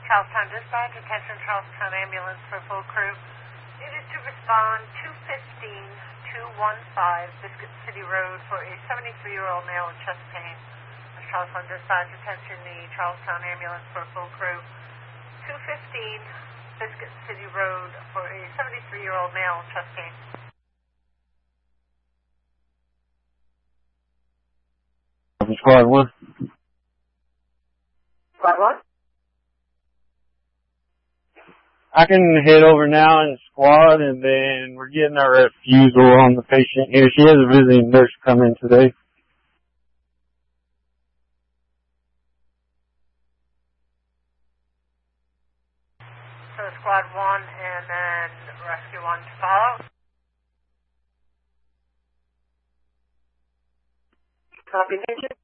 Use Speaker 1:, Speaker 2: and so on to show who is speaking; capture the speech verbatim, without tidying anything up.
Speaker 1: Charlestown Dispatch, attention Charlestown Ambulance for full crew. It is to respond two fifteen two fifteen Biscuit City Road for a seventy-three-year-old male with chest pain. Charlestown Dispatch, attention the Charlestown Ambulance for full crew. two fifteen Biscuit City Road for a seventy-three-year-old male with chest pain.
Speaker 2: Squad one.
Speaker 1: Squad one?
Speaker 2: I can head over now in squad, and then we're getting our refusal on the patient here. She has a visiting nurse come in today.
Speaker 1: So squad one and then rescue one to follow. Copy, patient.